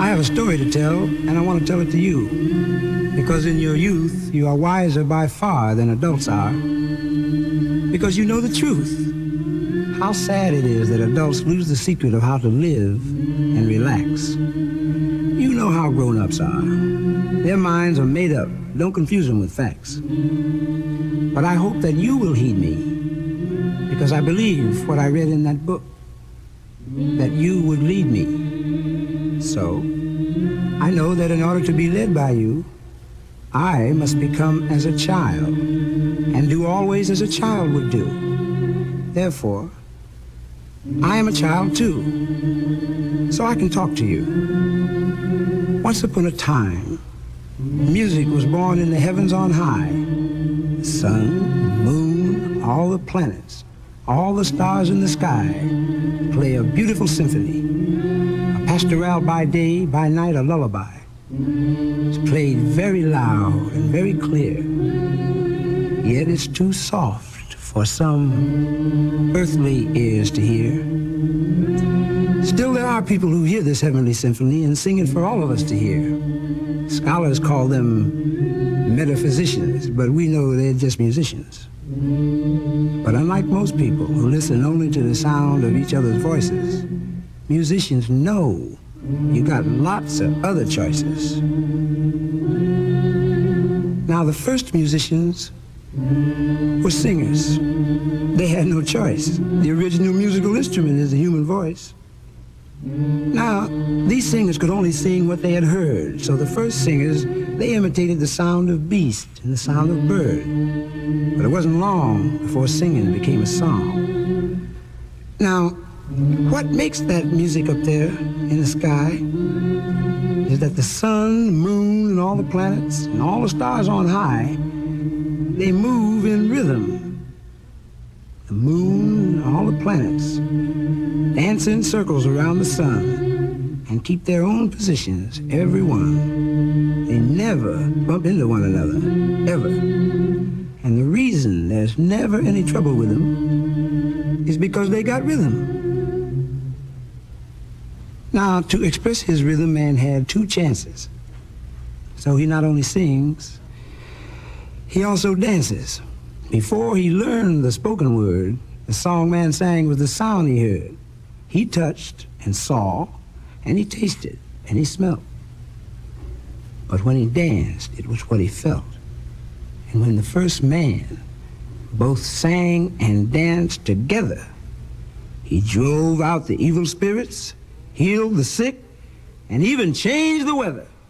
I have a story to tell, and I want to tell it to you. Because in your youth, you are wiser by far than adults are. Because you know the truth. How sad it is that adults lose the secret of how to live and relax. You know how grown-ups are. Their minds are made up. Don't confuse them with facts. But I hope that you will heed me, because I believe what I read in that book, that you would lead me. So, I know that in order to be led by you, I must become as a child and do always as a child would do. Therefore, I am a child too, so I can talk to you. Once upon a time, music was born in the heavens on high. The sun, moon, all the planets, all the stars in the sky play a beautiful symphony. A pastoral by day, by night a lullaby. It's played very loud and very clear, yet it's too soft for some earthly ears to hear. Still, there are people who hear this heavenly symphony and sing it for all of us to hear. Scholars call them metaphysicians, but we know they're just musicians. But unlike most people who listen only to the sound of each other's voices, musicians know you got lots of other choices. Now, the first musicians were singers. They had no choice. The original musical instrument is the human voice. Now, these singers could only sing what they had heard, so the first singers, they imitated the sound of beast and the sound of bird. But it wasn't long before singing became a song. Now, what makes that music up there in the sky is that the sun, the moon, and all the planets, and all the stars on high, they move in rhythm. The moon and all the planets dance in circles around the sun and keep their own positions, every one. They never bump into one another, ever. And the reason there's never any trouble with them is because they got rhythm. Now, to express his rhythm, man had two chances. So he not only sings, he also dances. Before he learned the spoken word, the song man sang was the sound he heard. He touched and saw, and he tasted, and he smelt. But when he danced, it was what he felt. And when the first man both sang and danced together, he drove out the evil spirits, healed the sick, and even changed the weather.